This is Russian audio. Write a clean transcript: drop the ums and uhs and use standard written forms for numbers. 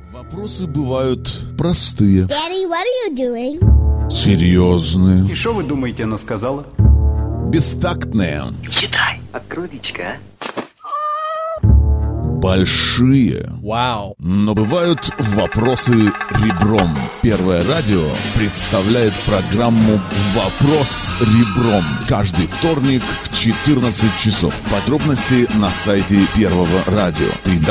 Вопросы бывают простые. Daddy, what are you doing? Серьезные. И что вы думаете, она сказала? Бестактные. Читай. Открой личико, а? Большие. Вау. Но бывают вопросы ребром. Первое радио представляет программу «Вопрос ребром» каждый вторник в 14 часов. Подробности на сайте Первого радио.